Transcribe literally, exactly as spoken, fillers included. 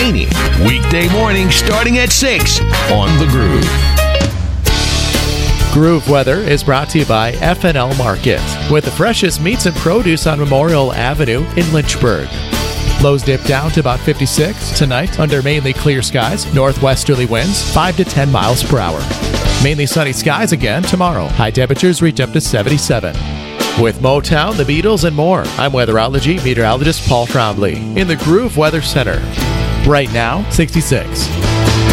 Haney. Weekday morning starting at six on The Groove. Groove Weather is brought to you by F and L Market, with the freshest meats and produce on Memorial Avenue in Lynchburg. Lows dip down to about fifty-six tonight under mainly clear skies, northwesterly winds five to ten miles per hour. Mainly sunny skies again tomorrow. High temperatures reach up to seventy-seven. With Motown, the Beatles, and more, I'm weatherology meteorologist Paul Trombley in the Groove Weather Center. Right now, sixty-six.